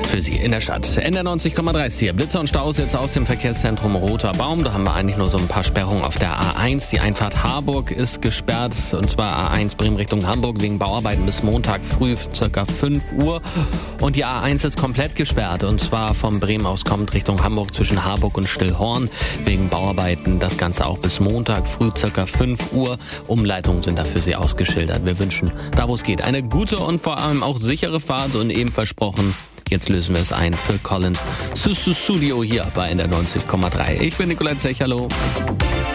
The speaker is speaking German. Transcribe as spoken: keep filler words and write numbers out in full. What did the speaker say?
für Sie in der Stadt. N R neunzig Komma drei ist hier. Blitzer und Staus jetzt aus dem Verkehrszentrum Roter Baum. Da haben wir eigentlich nur so ein paar Sperrungen auf der A eins. Die Einfahrt Harburg ist gesperrt, und zwar A eins Bremen Richtung Hamburg wegen Bauarbeiten bis Montag früh ca. fünf Uhr. Und die A eins ist komplett gesperrt, und zwar von Bremen aus kommt Richtung Hamburg zwischen Harburg und Stillhorn wegen Bauarbeiten. Das Ganze auch bis Montag früh ca. fünf Uhr. Umleitungen sind da für Sie ausgeschildert. Wir wünschen, da wo es geht, eine gute und vor allem auch sichere Fahrt, und eben versprochen, jetzt lösen wir es ein. Phil Collins, Studio hier bei N R neunzig Komma drei. Ich bin Nikolai Zech, hallo.